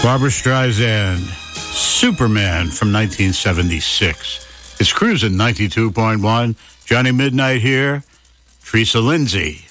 Barbra Streisand, Superman from 1976. It's cruising 92.1. Johnny Midnight here. Teresa Lindsay